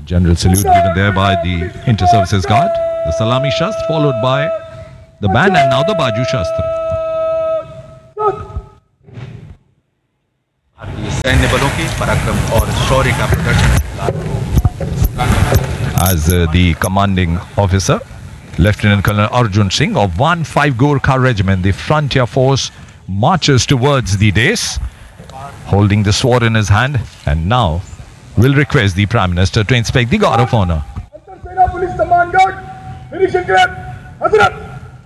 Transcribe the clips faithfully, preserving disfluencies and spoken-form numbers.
General salute given there by the Inter-Services Guard. The Salami Shastra followed by the band and now the Baju Shastra. सैन्य बलों की पराक्रम और शौर्य का प्रदर्शन as uh, the commanding officer, Lieutenant Colonel Arjun Singh of one five Gorkha Regiment, the frontier force, marches towards the dais, holding the sword in his hand, and now will request the Prime Minister to inspect the Guard of Honor. Police Command Guard, finishing grab, Hazrat.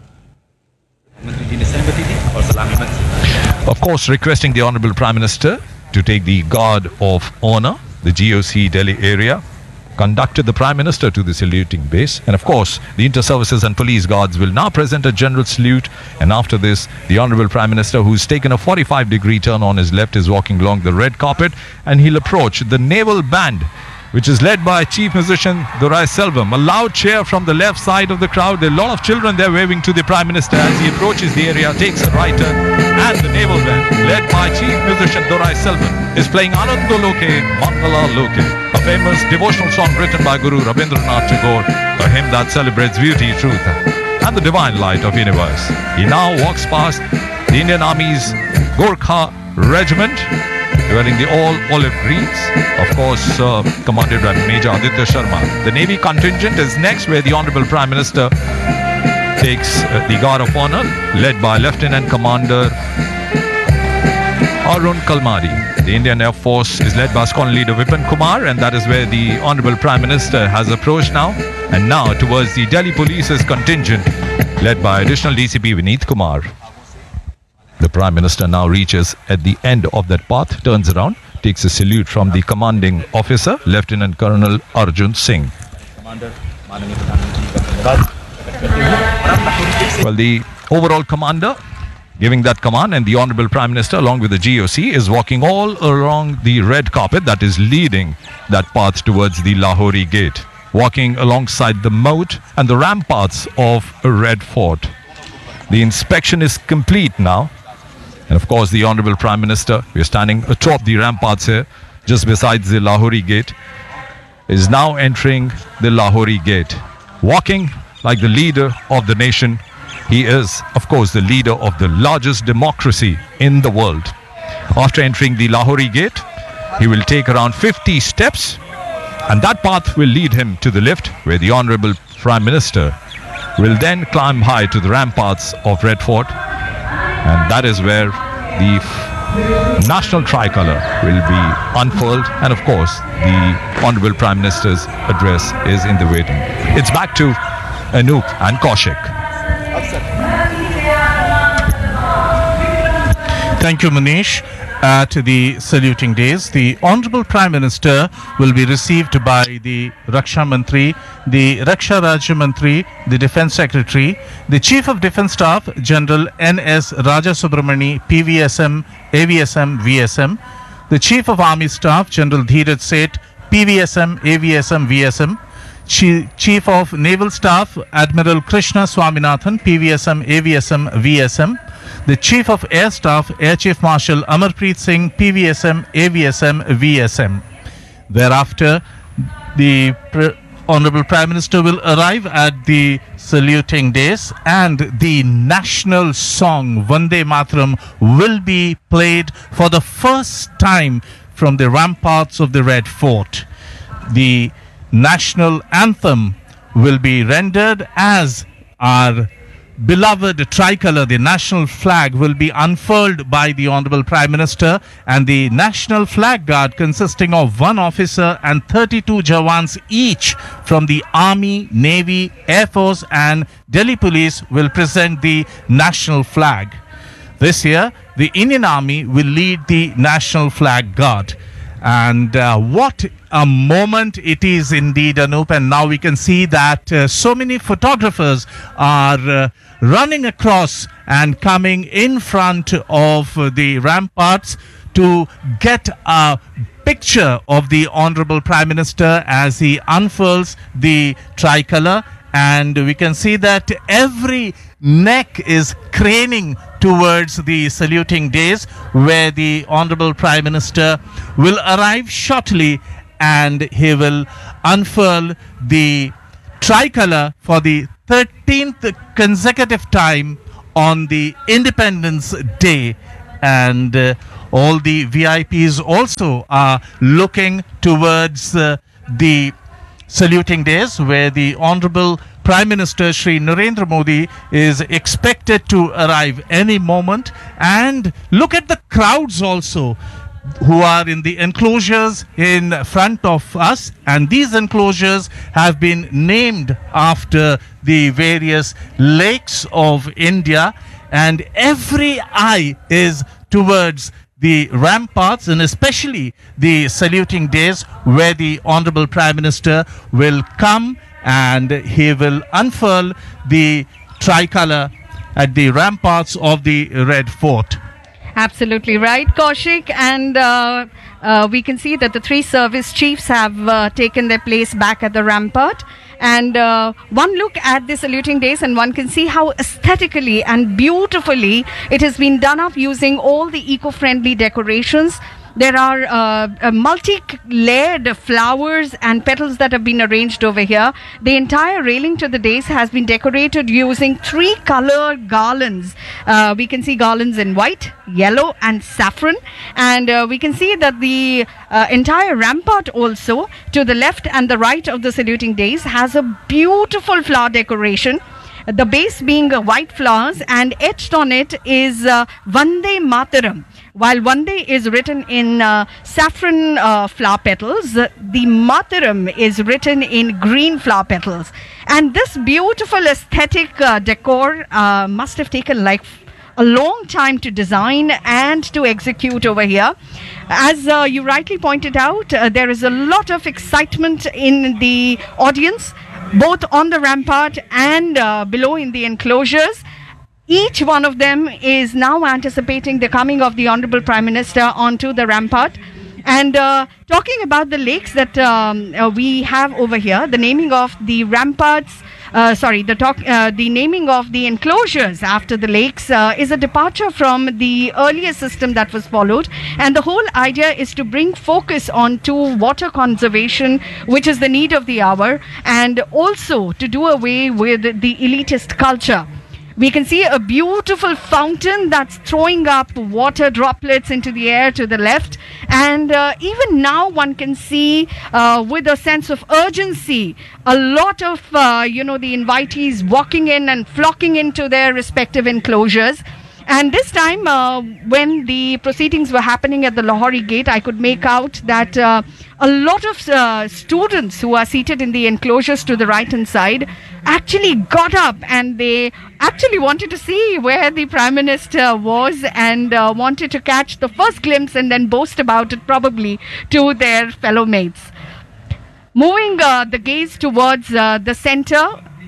Of course, requesting the Honorable Prime Minister to take the Guard of Honor, the G O C Delhi area, conducted the Prime Minister to the saluting base, and of course the Inter-Services and Police Guards will now present a general salute, and after this the Honorable Prime Minister, who's taken a forty-five degree turn on his left, is walking along the red carpet, and he'll approach the Naval Band, which is led by Chief Musician Durai Selvam. A loud cheer from the left side of the crowd. There are a lot of children there waving to the Prime Minister as he approaches the area, takes a right turn, and the Naval Band, led by Chief Musician Durai Selvam, is playing Anando Loke, Mangala Loke, a famous devotional song written by Guru Rabindranath Tagore, a hymn that celebrates beauty, truth, and the divine light of universe. He now walks past the Indian Army's Gorkha Regiment, wearing the all olive greens, of course uh, commanded by Major Aditya Sharma. The Navy contingent is next, where the Honorable Prime Minister takes uh, the Guard of Honor, led by Lieutenant Commander Arun Kalmari. The Indian Air Force is led by Squadron Leader Vipin Kumar, and that is where the Honorable Prime Minister has approached now. And now towards the Delhi Police's contingent, led by Additional D C P Vineet Kumar. The Prime Minister now reaches at the end of that path, turns around, takes a salute from the commanding officer, Lieutenant Colonel Arjun Singh. Well, the overall commander giving that command, and the Honorable Prime Minister along with the G O C is walking all along the red carpet that is leading that path towards the Lahori Gate, walking alongside the moat and the ramparts of a Red Fort. The inspection is complete now. And of course, the Honorable Prime Minister, we are standing atop the ramparts here, just besides the Lahori Gate, is now entering the Lahori Gate. Walking like the leader of the nation, he is, of course, the leader of the largest democracy in the world. After entering the Lahori Gate, he will take around fifty steps, and that path will lead him to the lift, where the Honorable Prime Minister will then climb high to the ramparts of Red Fort. And that is where the f- national tricolour will be unfurled, and of course the Honourable Prime Minister's address is in the waiting. It's back to Anoop and Kaushik. Thank you, Manish. At the saluting days, the Honourable Prime Minister will be received by the Raksha Mantri, the Raksha Rajya Mantri, the Defence Secretary, the Chief of Defence Staff, General N S Raja Subramani, P V S M, A V S M, V S M, the Chief of Army Staff, General Dheeraj Seth, P V S M, A V S M, V S M, Chief of Naval Staff, Admiral Krishna Swaminathan, P V S M, A V S M, V S M, the Chief of Air Staff, Air Chief Marshal Amarpreet Singh, P V S M, A V S M, V S M. Thereafter, the Pre- Honourable Prime Minister will arrive at the saluting dais, and the national song Vande Mataram will be played for the first time from the ramparts of the Red Fort. The national anthem will be rendered as our beloved tricolour, the national flag, will be unfurled by the Honourable Prime Minister, and the National Flag Guard, consisting of one officer and thirty-two Jawans each from the Army, Navy, Air Force and Delhi Police, will present the national flag. This year, the Indian Army will lead the National Flag Guard. And uh, what a moment it is indeed, Anoop. And now we can see that uh, so many photographers are uh, running across and coming in front of uh, the ramparts to get a picture of the Honourable Prime Minister as he unfurls the tricolour. And we can see that every neck is craning towards the saluting dais, where the Honourable Prime Minister will arrive shortly and he will unfurl the tricolor for the thirteenth consecutive time on the Independence Day. And uh, all the V I Ps also are looking towards uh, the saluting days, where the Honorable Prime Minister Shri Narendra Modi is expected to arrive any moment. And look at the crowds also who are in the enclosures in front of us, and these enclosures have been named after the various lakes of India, and every eye is towards the ramparts, and especially the saluting days, where the Honorable Prime Minister will come and he will unfurl the tricolor at the ramparts of the Red Fort. Absolutely right, Kaushik. And uh, uh, we can see that the three service chiefs have uh, taken their place back at the rampart. And uh, one look at the saluting days and one can see how aesthetically and beautifully it has been done up using all the eco-friendly decorations. There are uh, uh, multi-layered flowers and petals that have been arranged over here. The entire railing to the dais has been decorated using three color garlands. Uh, we can see garlands in white, yellow and saffron. And uh, we can see that the uh, entire rampart also, to the left and the right of the saluting dais, has a beautiful flower decoration. The base being uh, white flowers, and etched on it is uh, Vande Mataram. While Vande is written in uh, saffron uh, flower petals, uh, the Mataram is written in green flower petals. And this beautiful aesthetic uh, decor uh, must have taken like a long time to design and to execute over here. As uh, you rightly pointed out, uh, there is a lot of excitement in the audience, both on the rampart and uh, below in the enclosures. Each one of them is now anticipating the coming of the Honorable Prime Minister onto the rampart. And uh, talking about the lakes that um, uh, we have over here, the naming of the ramparts, uh, sorry, the talk, uh, the naming of the enclosures after the lakes uh, is a departure from the earlier system that was followed. And the whole idea is to bring focus on to water conservation, which is the need of the hour, and also to do away with the elitist culture. We can see a beautiful fountain that's throwing up water droplets into the air to the left. And uh, even now one can see uh, with a sense of urgency, a lot of, uh, you know, the invitees walking in and flocking into their respective enclosures. And this time, uh, when the proceedings were happening at the Lahori Gate, I could make out that uh, a lot of uh, students who are seated in the enclosures to the right-hand side actually got up and they actually wanted to see where the Prime Minister was, and uh, wanted to catch the first glimpse and then boast about it probably to their fellow mates. Moving uh, the gaze towards uh, the center,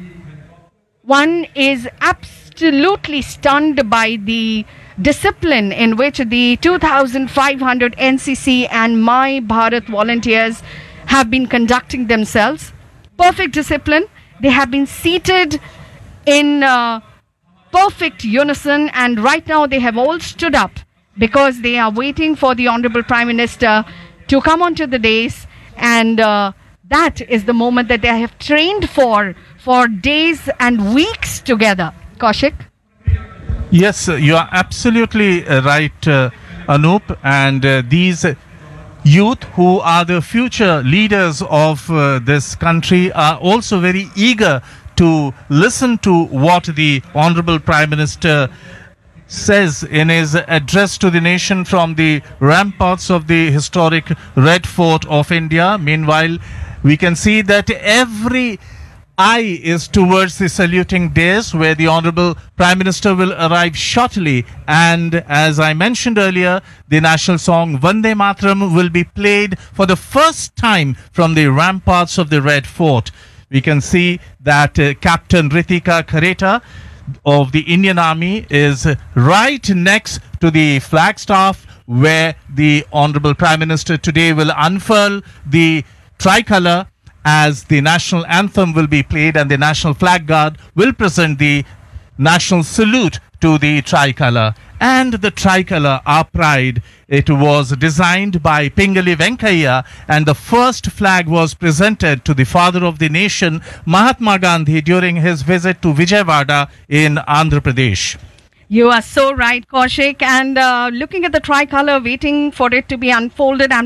one is absolutely stunned by the discipline in which the two thousand five hundred N C C and My Bharat volunteers have been conducting themselves. Perfect discipline. They have been seated in uh, perfect unison, and right now they have all stood up because they are waiting for the Honorable Prime Minister to come onto the dais, and uh, that is the moment that they have trained for for days and weeks together. Kaushik? Yes, uh, you are absolutely uh, right, uh, Anup. And uh, these youth who are the future leaders of uh, this country are also very eager to listen to what the Honorable Prime Minister says in his address to the nation from the ramparts of the historic Red Fort of India. Meanwhile, we can see that every eye is towards the saluting dais, where the Honorable Prime Minister will arrive shortly. And as I mentioned earlier, the national song Vande Mataram will be played for the first time from the ramparts of the Red Fort. We can see that uh, Captain Ritika Khareta of the Indian Army is right next to the flagstaff, where the Honorable Prime Minister today will unfurl the tricolor as the national anthem will be played, and the National Flag Guard will present the national salute to the tricolor. And the tricolor, our pride, it was designed by Pingali Venkaiah, and the first flag was presented to the father of the nation, Mahatma Gandhi, during his visit to Vijayawada in Andhra Pradesh. You are so right, Kaushik. And uh, looking at the tricolor, waiting for it to be unfolded, I'm